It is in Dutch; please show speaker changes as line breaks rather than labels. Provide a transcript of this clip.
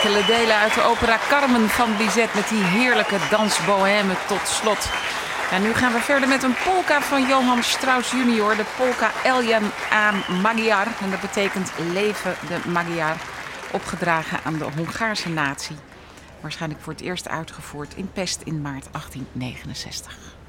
enkele delen uit de opera Carmen van Bizet met die heerlijke dansbohème tot slot. En nu gaan we verder met een polka van Johann Strauss junior, de polka Éljen a Magyar. En dat betekent leven de Magyar, opgedragen aan de Hongaarse natie. Waarschijnlijk voor het eerst uitgevoerd in Pest in maart 1869.